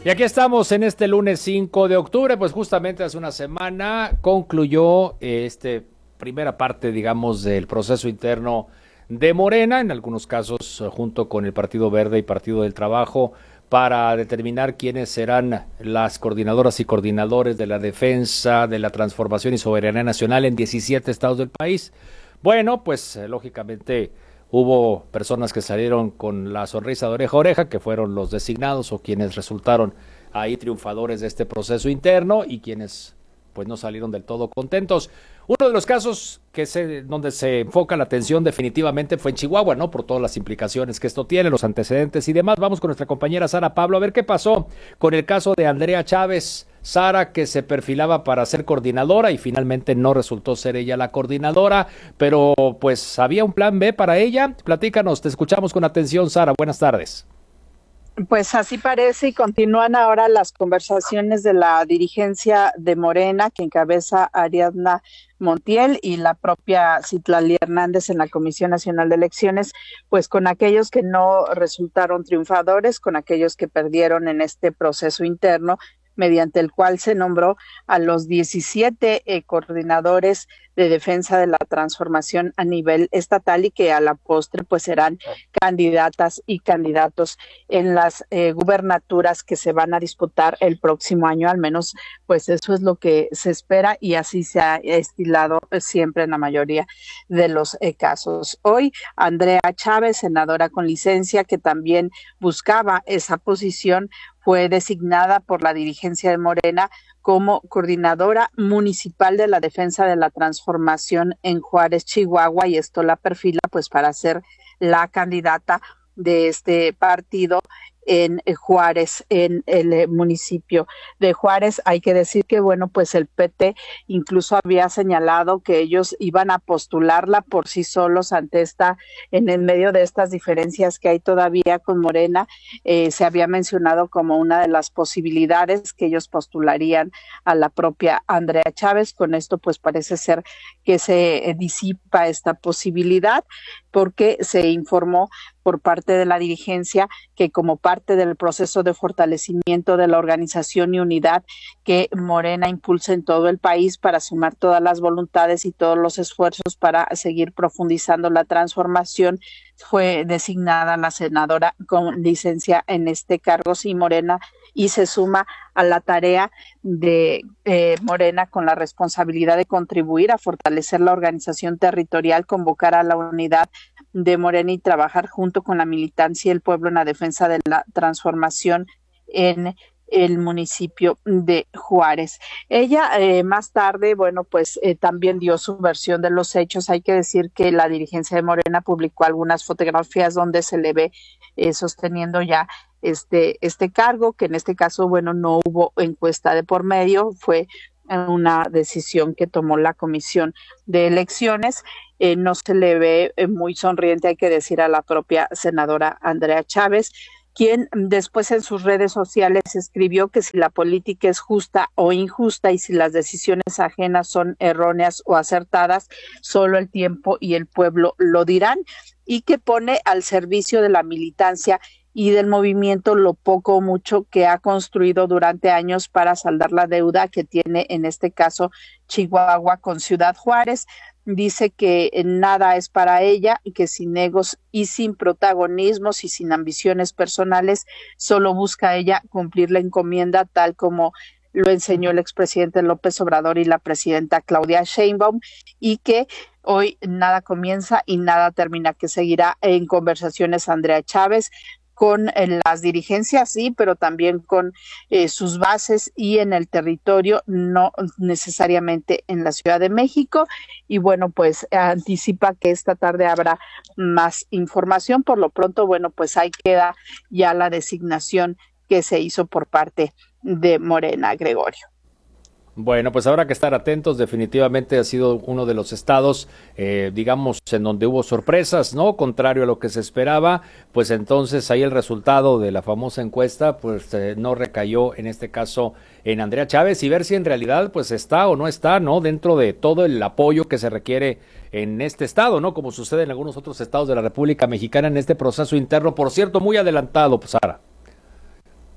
Y aquí estamos en este lunes 5 de octubre, pues justamente hace una semana concluyó primera parte, digamos, del proceso interno de Morena, en algunos casos junto con el Partido Verde y Partido del Trabajo, para determinar quiénes serán las coordinadoras y coordinadores de la defensa, de la transformación y soberanía nacional en 17 estados del país. Bueno, pues lógicamente hubo personas que salieron con la sonrisa de oreja a oreja, que fueron los designados o quienes resultaron ahí triunfadores de este proceso interno y quienes pues no salieron del todo contentos. Uno de los casos donde se enfoca la atención definitivamente fue en Chihuahua, ¿no? Por todas las implicaciones que esto tiene, los antecedentes y demás. Vamos con nuestra compañera Sara Pablo a ver qué pasó con el caso de Andrea Chávez. Sara, que se perfilaba para ser coordinadora y finalmente no resultó ser ella la coordinadora, pero pues había un plan B para ella. Platícanos, te escuchamos con atención, Sara. Buenas tardes. Pues así parece y continúan ahora las conversaciones de la dirigencia de Morena que encabeza Ariadna Montiel y la propia Citlali Hernández en la Comisión Nacional de Elecciones, pues con aquellos que no resultaron triunfadores, con aquellos que perdieron en este proceso interno, mediante el cual se nombró a los 17 coordinadores de defensa de la transformación a nivel estatal y que a la postre pues serán candidatas y candidatos en las gubernaturas que se van a disputar el próximo año, al menos pues eso es lo que se espera y así se ha estilado siempre en la mayoría de los casos. Hoy Andrea Chávez, senadora con licencia, que también buscaba esa posición, fue designada por la dirigencia de Morena como coordinadora municipal de la defensa de la transformación en Juárez, Chihuahua, y esto la perfila pues para ser la candidata de este partido en Juárez, en el municipio de Juárez. Hay que decir que, bueno, pues el PT incluso había señalado que ellos iban a postularla por sí solos ante en el medio de estas diferencias que hay todavía con Morena. Se había mencionado como una de las posibilidades que ellos postularían a la propia Andrea Chávez. Con esto, pues parece ser que se disipa esta posibilidad, porque se informó por parte de la dirigencia que como parte del proceso de fortalecimiento de la organización y unidad que Morena impulsa en todo el país para sumar todas las voluntades y todos los esfuerzos para seguir profundizando la transformación, fue designada la senadora con licencia en este cargo, sí, Morena, y se suma a la tarea de Morena con la responsabilidad de contribuir a fortalecer la organización territorial, convocar a la unidad de Morena y trabajar junto con la militancia y el pueblo en la defensa de la transformación en el municipio de Juárez. Ella más tarde, bueno, pues también dio su versión de los hechos. Hay que decir que la dirigencia de Morena publicó algunas fotografías donde se le ve sosteniendo ya este cargo, que en este caso, bueno, no hubo encuesta de por medio, fue una decisión que tomó la Comisión de Elecciones. No se le ve muy sonriente, hay que decir, a la propia senadora Andrea Chávez, quien después en sus redes sociales escribió que si la política es justa o injusta y si las decisiones ajenas son erróneas o acertadas, solo el tiempo y el pueblo lo dirán, y que pone al servicio de la militancia y del movimiento lo poco o mucho que ha construido durante años para saldar la deuda que tiene en este caso Chihuahua con Ciudad Juárez. Dice que nada es para ella y que sin egos y sin protagonismos y sin ambiciones personales, solo busca ella cumplir la encomienda tal como lo enseñó el expresidente López Obrador y la presidenta Claudia Sheinbaum, y que hoy nada comienza y nada termina, que seguirá en conversaciones Andrea Chávez con las dirigencias, sí, pero también con sus bases y en el territorio, no necesariamente en la Ciudad de México. Y bueno, pues anticipa que esta tarde habrá más información. Por lo pronto, bueno, pues ahí queda ya la designación que se hizo por parte de Morena, Gregorio. Bueno, pues habrá que estar atentos. Definitivamente ha sido uno de los estados, digamos, en donde hubo sorpresas, ¿no? Contrario a lo que se esperaba, pues entonces ahí el resultado de la famosa encuesta, pues no recayó en este caso en Andrea Chávez, y ver si en realidad pues está o no está, ¿no? Dentro de todo el apoyo que se requiere en este estado, ¿no? Como sucede en algunos otros estados de la República Mexicana en este proceso interno, por cierto, muy adelantado, pues Sara.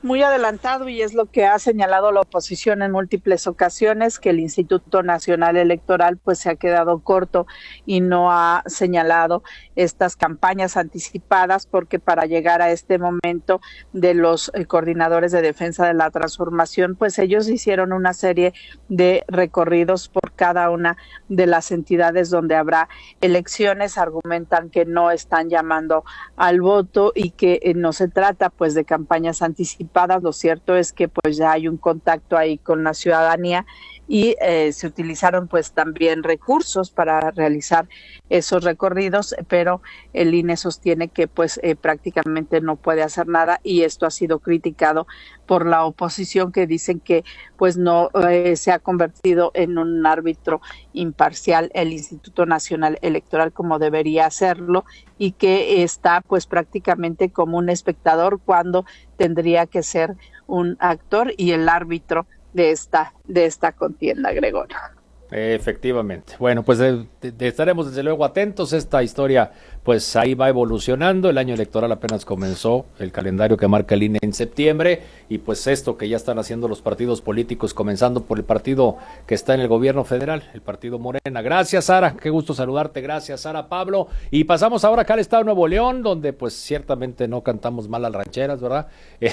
muy adelantado, y es lo que ha señalado la oposición en múltiples ocasiones, que el Instituto Nacional Electoral pues se ha quedado corto y no ha señalado estas campañas anticipadas, porque para llegar a este momento de los coordinadores de defensa de la transformación, pues ellos hicieron una serie de recorridos por cada una de las entidades donde habrá elecciones. Argumentan que no están llamando al voto y que no se trata pues de campañas anticipadas. Lo cierto es que pues ya hay un contacto ahí con la ciudadanía y se utilizaron pues también recursos para realizar esos recorridos, pero el INE sostiene que pues prácticamente no puede hacer nada, y esto ha sido criticado por la oposición, que dicen que pues no se ha convertido en un árbitro imparcial el Instituto Nacional Electoral como debería hacerlo, y que está pues prácticamente como un espectador cuando tendría que ser un actor y el árbitro de esta contienda, Gregorio. Efectivamente. Bueno, pues estaremos desde luego atentos. Esta historia pues ahí va evolucionando. El año electoral apenas comenzó, el calendario que marca el INE en septiembre, y pues esto que ya están haciendo los partidos políticos, comenzando por el partido que está en el gobierno federal, el partido Morena. Gracias, Sara, qué gusto saludarte. Gracias, Sara, Pablo. Y pasamos ahora acá al estado de Nuevo León, donde pues ciertamente no cantamos mal las rancheras, ¿verdad?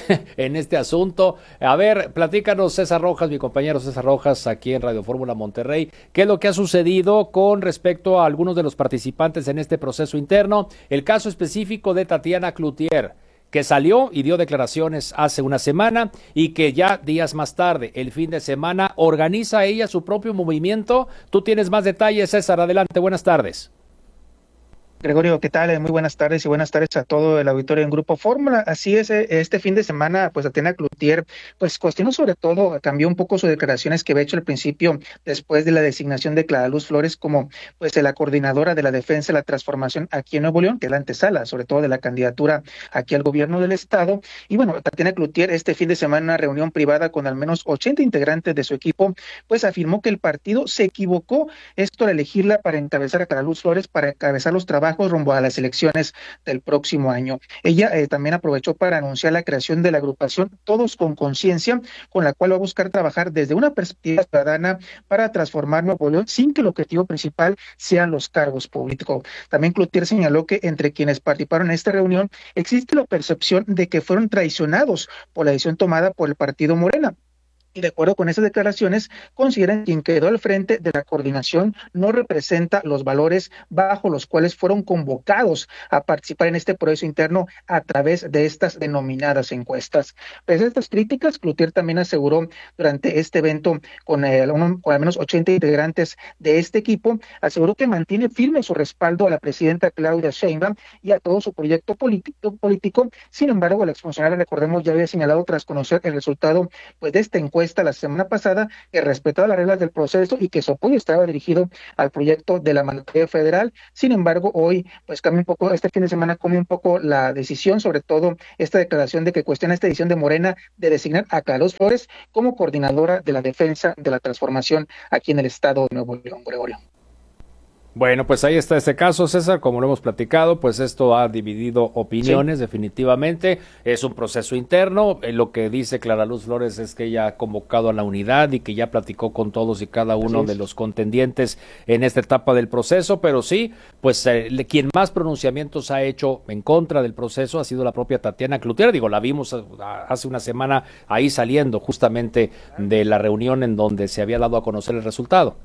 En este asunto. A ver, platícanos, César Rojas, mi compañero César Rojas, aquí en Radio Fórmula Monterrey. ¿Qué es lo que ha sucedido con respecto a algunos de los participantes en este proceso interno? El caso específico de Tatiana Clouthier, que salió y dio declaraciones hace una semana, y que ya días más tarde, el fin de semana, organiza ella su propio movimiento. Tú tienes más detalles, César, adelante, buenas tardes. Gregorio, ¿qué tal? Muy buenas tardes, y buenas tardes a todo el auditorio en Grupo Fórmula. Así es, este fin de semana, pues Tatiana Clouthier, pues cuestionó sobre todo, cambió un poco sus declaraciones que había hecho al principio, después de la designación de Clara Luz Flores como pues la coordinadora de la defensa de la transformación aquí en Nuevo León, que es la antesala, sobre todo de la candidatura aquí al gobierno del estado. Y bueno, Tatiana Clouthier este fin de semana, en una reunión privada con al menos 80 integrantes de su equipo, pues afirmó que el partido se equivocó esto al elegirla para encabezar a Clara Luz Flores, para encabezar los trabajos rumbo a las elecciones del próximo año. Ella también aprovechó para anunciar la creación de la agrupación Todos con Conciencia, con la cual va a buscar trabajar desde una perspectiva ciudadana para transformar Nuevo León sin que el objetivo principal sean los cargos públicos. También Clouthier señaló que entre quienes participaron en esta reunión existe la percepción de que fueron traicionados por la decisión tomada por el partido Morena. Y de acuerdo con esas declaraciones, consideran que quien quedó al frente de la coordinación no representa los valores bajo los cuales fueron convocados a participar en este proceso interno a través de estas denominadas encuestas. Pese a estas críticas, Clouthier también aseguró durante este evento con al menos 80 integrantes de este equipo, aseguró que mantiene firme su respaldo a la presidenta Claudia Sheinbaum y a todo su proyecto político. Sin embargo, la exfuncionaria, recordemos, ya había señalado tras conocer el resultado pues de esta encuesta la semana pasada, que respetaba las reglas del proceso y que su apoyo estaba dirigido al proyecto de la mandataria federal. Sin embargo, hoy pues cambia un poco, este fin de semana cambia un poco la decisión, sobre todo esta declaración de que cuestiona esta decisión de Morena de designar a Clara Luz Flores como coordinadora de la defensa de la transformación aquí en el estado de Nuevo León, Gregorio. Bueno, pues ahí está este caso, César, como lo hemos platicado, pues esto ha dividido opiniones, sí. Definitivamente, es un proceso interno. Lo que dice Clara Luz Flores es que ella ha convocado a la unidad y que ya platicó con todos y cada uno de los contendientes en esta etapa del proceso, pero sí, pues quien más pronunciamientos ha hecho en contra del proceso ha sido la propia Tatiana Clouthier. Digo, la vimos hace una semana ahí saliendo justamente de la reunión en donde se había dado a conocer el resultado.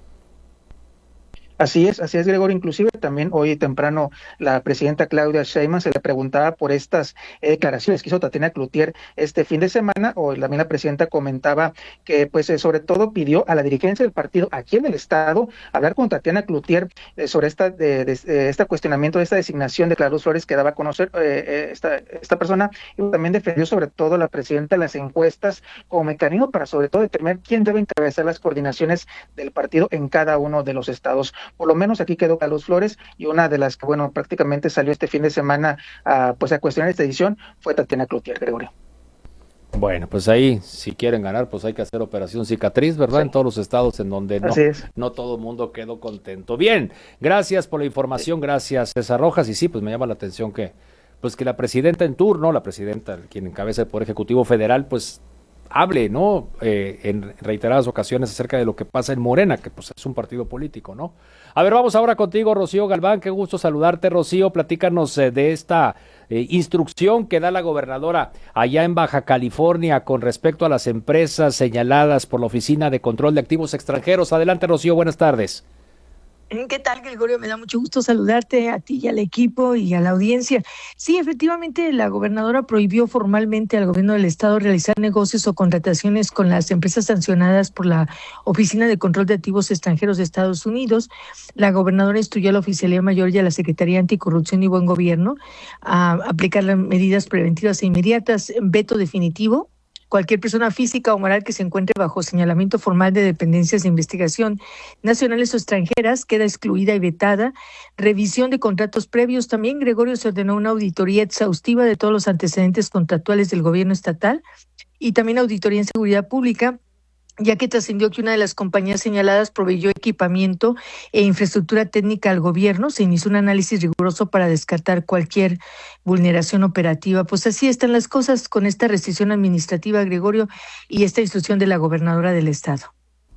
Así es, Gregorio. Inclusive también hoy temprano la presidenta Claudia Sheinbaum se le preguntaba por estas declaraciones que hizo Tatiana Clouthier este fin de semana. Hoy también la presidenta comentaba que pues sobre todo pidió a la dirigencia del partido aquí en el estado hablar con Tatiana Clouthier sobre este cuestionamiento de esta designación de Clara Luz Flores que daba a conocer esta persona, y también defendió sobre todo la presidenta las encuestas como mecanismo para sobre todo determinar quién debe encabezar las coordinaciones del partido en cada uno de los estados. Por lo menos aquí quedó Clara Luz Flores, y una de las que, bueno, prácticamente salió este fin de semana a cuestionar esta edición fue Tatiana Clouthier, Gregorio. Bueno, pues ahí, si quieren ganar, pues hay que hacer operación cicatriz, ¿verdad? Sí. En todos los estados en donde no todo el mundo quedó contento. Bien, gracias por la información, gracias César Rojas, y sí, pues me llama la atención que pues que la presidenta en turno, la presidenta, quien encabeza el Poder Ejecutivo Federal, pues hable, ¿no? En reiteradas ocasiones acerca de lo que pasa en Morena, que pues es un partido político, ¿no? A ver, vamos ahora contigo, Rocío Galván, qué gusto saludarte, Rocío, platícanos de esta instrucción que da la gobernadora allá en Baja California con respecto a las empresas señaladas por la Oficina de Control de Activos Extranjeros. Adelante, Rocío, buenas tardes. ¿Qué tal, Gregorio? Me da mucho gusto saludarte a ti y al equipo y a la audiencia. Sí, efectivamente, la gobernadora prohibió formalmente al gobierno del estado realizar negocios o contrataciones con las empresas sancionadas por la Oficina de Control de Activos Extranjeros de Estados Unidos. La gobernadora instruyó a la Oficialía Mayor y a la Secretaría Anticorrupción y Buen Gobierno a aplicar las medidas preventivas e inmediatas, veto definitivo. Cualquier persona física o moral que se encuentre bajo señalamiento formal de dependencias de investigación nacionales o extranjeras queda excluida y vetada. Revisión de contratos previos. También, Gregorio, se ordenó una auditoría exhaustiva de todos los antecedentes contractuales del gobierno estatal y también auditoría en seguridad pública, ya que trascendió que una de las compañías señaladas proveyó equipamiento e infraestructura técnica al gobierno. Se inició un análisis riguroso para descartar cualquier vulneración operativa. Pues así están las cosas con esta restricción administrativa, Gregorio, y esta instrucción de la gobernadora del estado.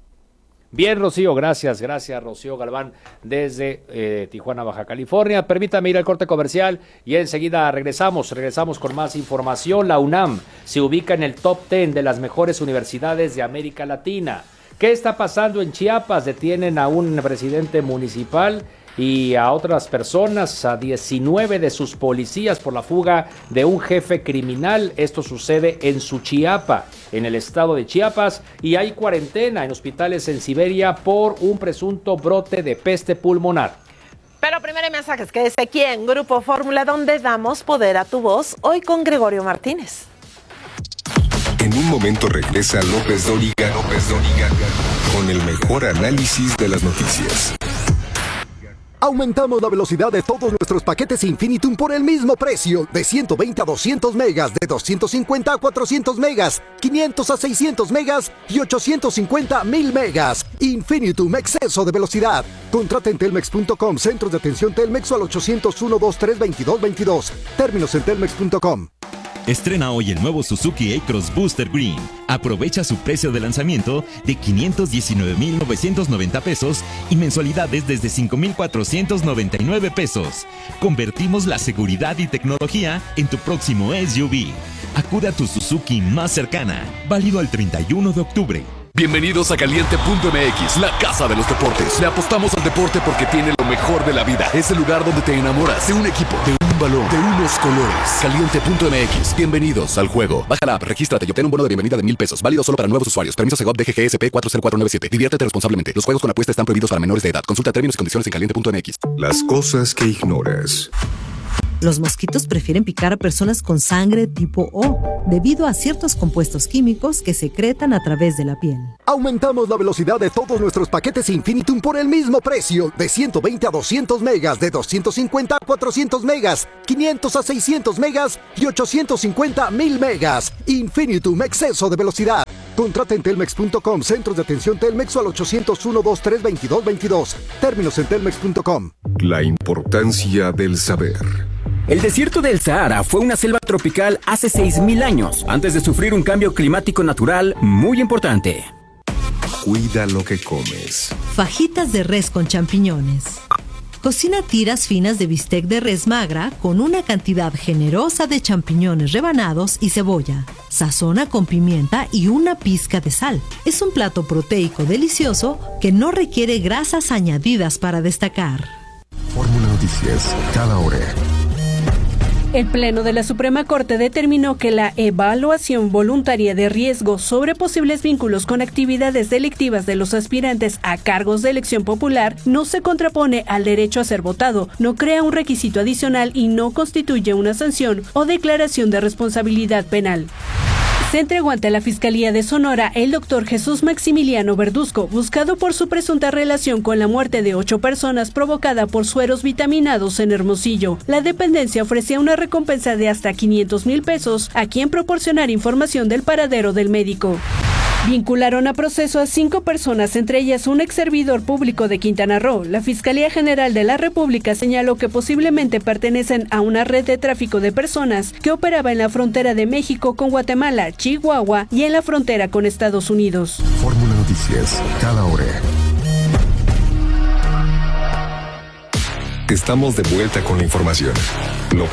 Bien, Rocío, gracias, Rocío Galván, desde Tijuana, Baja California. Permítame ir al corte comercial y enseguida regresamos con más información. La UNAM se ubica en el top 10 de las mejores universidades de América Latina. ¿Qué está pasando en Chiapas? Detienen a un presidente municipal y a otras personas, a 19 de sus policías por la fuga de un jefe criminal. Esto sucede en Suchiapa, en el estado de Chiapas, y hay cuarentena en hospitales en Siberia por un presunto brote de peste pulmonar. Pero primero hay mensajes, quédese aquí en Grupo Fórmula, donde damos poder a tu voz, hoy con Gregorio Martínez. En un momento regresa López Dóriga con el mejor análisis de las noticias. Aumentamos la velocidad de todos nuestros paquetes Infinitum por el mismo precio, de 120 a 200 megas, de 250 a 400 megas, 500 a 600 megas y 850 a 1000 megas. Infinitum, exceso de velocidad. Contrata en telmex.com, centros de atención Telmex o al 801-2322-22. Términos en telmex.com. Estrena hoy el nuevo Suzuki A-Cross Booster Green. Aprovecha su precio de lanzamiento de 519,990 pesos y mensualidades desde 5,499 pesos. Convertimos la seguridad y tecnología en tu próximo SUV. Acude a tu Suzuki más cercana. Válido el 31 de octubre. Bienvenidos a Caliente.mx, la casa de los deportes. Le apostamos al deporte porque tiene lo mejor de la vida. Es el lugar donde te enamoras de un equipo, de un balón, de unos colores. Caliente.mx, bienvenidos al juego. Baja la app, regístrate y obtén un bono de bienvenida de 1,000 pesos. Válido solo para nuevos usuarios. Permiso Segov DGGSP 40497. Diviértete responsablemente. Los juegos con apuesta están prohibidos para menores de edad. Consulta términos y condiciones en Caliente.mx. Las cosas que ignoras. Los mosquitos prefieren picar a personas con sangre tipo O, debido a ciertos compuestos químicos que secretan a través de la piel. Aumentamos la velocidad de todos nuestros paquetes Infinitum por el mismo precio, de 120 a 200 megas, de 250 a 400 megas, 500 a 600 megas y 850 a 1000 megas. Infinitum, exceso de velocidad. Contrata en telmex.com, centros de atención Telmex o al 801-2322-22. Términos en telmex.com. La importancia del saber. El desierto del Sahara fue una selva tropical hace 6,000 años, antes de sufrir un cambio climático natural muy importante. Cuida lo que comes. Fajitas de res con champiñones. Cocina tiras finas de bistec de res magra con una cantidad generosa de champiñones rebanados y cebolla. Sazona con pimienta y una pizca de sal. Es un plato proteico delicioso que no requiere grasas añadidas para destacar. Fórmula Noticias, cada hora. El Pleno de la Suprema Corte determinó que la evaluación voluntaria de riesgo sobre posibles vínculos con actividades delictivas de los aspirantes a cargos de elección popular no se contrapone al derecho a ser votado, no crea un requisito adicional y no constituye una sanción o declaración de responsabilidad penal. Se entregó ante la Fiscalía de Sonora el doctor Jesús Maximiliano Verduzco, buscado por su presunta relación con la muerte de 8 personas provocada por sueros vitaminados en Hermosillo. La dependencia ofrecía una recompensa de hasta 500,000 pesos a quien proporcionara información del paradero del médico. Vincularon a proceso a 5 personas, entre ellas un ex servidor público de Quintana Roo. La Fiscalía General de la República señaló que posiblemente pertenecen a una red de tráfico de personas que operaba en la frontera de México con Guatemala, Chihuahua y en la frontera con Estados Unidos. Fórmula Noticias, cada hora. Estamos de vuelta con la información.